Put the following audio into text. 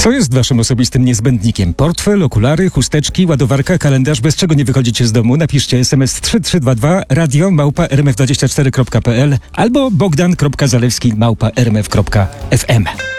Co jest waszym osobistym niezbędnikiem? Portfel, okulary, chusteczki, ładowarka, kalendarz, bez czego nie wychodzicie z domu? Napiszcie SMS 3322 radio@rmf24.pl albo bogdan.zalewski@rmf.fm.